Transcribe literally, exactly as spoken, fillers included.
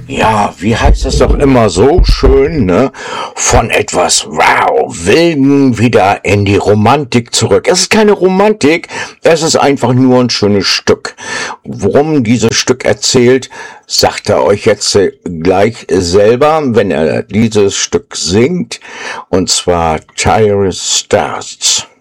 Ja, wie heißt es doch immer so schön, ne? Von etwas, wow, Wilden wieder in die Romantik zurück. Es ist keine Romantik, es ist einfach nur ein schönes Stück. Worum dieses Stück erzählt, sagt er euch jetzt äh, gleich selber, wenn er dieses Stück singt, und zwar Tire Starts.